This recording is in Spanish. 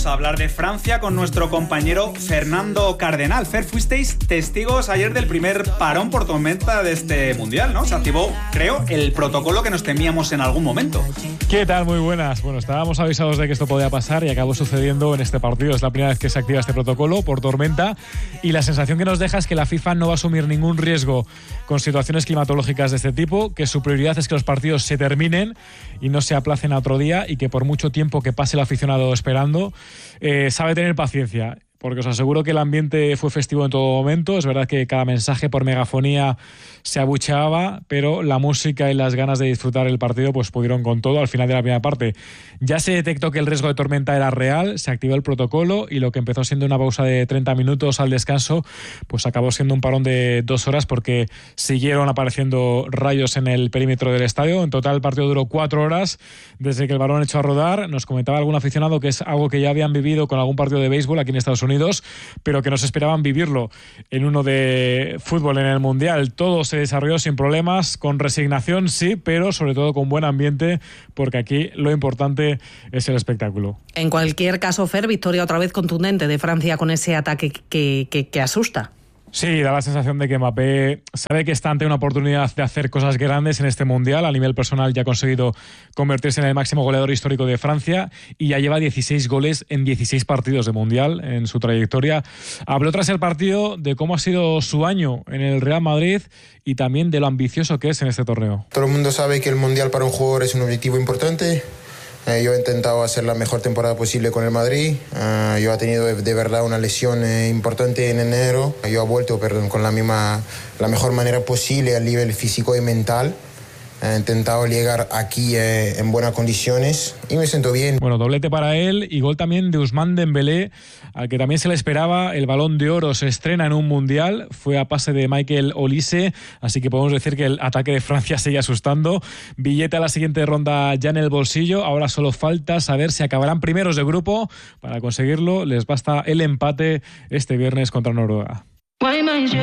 a hablar de Francia con nuestro compañero Fernando Cardenal. Fer, fuisteis testigos ayer del primer parón por tormenta de este Mundial, ¿no? Se activó, creo, el protocolo que nos temíamos en algún momento. ¿Qué tal? Muy buenas. Bueno, estábamos avisados de que esto podía pasar y acabó sucediendo en este partido. Es la primera vez que se activa este protocolo por tormenta y la sensación que nos deja es que la FIFA no va a asumir ningún riesgo con situaciones climatológicas de este tipo, que su prioridad es que los partidos se terminen y no se aplacen a otro día y que por mucho tiempo que pase el aficionado esperando, sabe tener paciencia. Porque os aseguro que el ambiente fue festivo en todo momento. Es verdad que cada mensaje por megafonía se abucheaba, pero la música y las ganas de disfrutar el partido pues pudieron con todo al final de la primera parte. Ya se detectó que el riesgo de tormenta era real, se activó el protocolo y lo que empezó siendo una pausa de 30 minutos al descanso, pues acabó siendo un parón de 2 horas porque siguieron apareciendo rayos en el perímetro del estadio. En total el partido duró 4 horas desde que el balón echó a rodar. Nos comentaba algún aficionado que es algo que ya habían vivido con algún partido de béisbol aquí en Estados Unidos, pero que no se esperaban vivirlo en uno de fútbol en el Mundial. Todo se desarrolló sin problemas, con resignación sí, pero sobre todo con buen ambiente, porque aquí lo importante es el espectáculo. En cualquier caso, Fer, victoria otra vez contundente de Francia con ese ataque que asusta. Sí, da la sensación de que Mbappé sabe que está ante una oportunidad de hacer cosas grandes en este Mundial. A nivel personal ya ha conseguido convertirse en el máximo goleador histórico de Francia y ya lleva 16 goles en 16 partidos de Mundial en su trayectoria. Habló tras el partido de cómo ha sido su año en el Real Madrid y también de lo ambicioso que es en este torneo. Todo el mundo sabe que el Mundial para un jugador es un objetivo importante. Yo he intentado hacer la mejor temporada posible con el Madrid. Yo he tenido de verdad una lesión importante en enero. Yo he vuelto con la mejor manera posible a nivel físico y mental. He intentado llegar aquí en buenas condiciones y me siento bien. Bueno, doblete para él y gol también de Ousmane Dembélé, al que también se le esperaba. El Balón de Oro se estrena en un Mundial, fue a pase de Michael Olise, así que podemos decir que el ataque de Francia sigue asustando. Billete a la siguiente ronda ya en el bolsillo, ahora solo falta saber si acabarán primeros de grupo. Para conseguirlo les basta el empate este viernes contra Noruega.